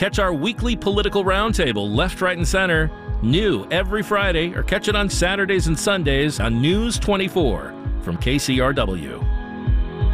Catch our weekly political roundtable, Left, Right, and Center, new every Friday, or catch it on Saturdays and Sundays on News 24 from KCRW.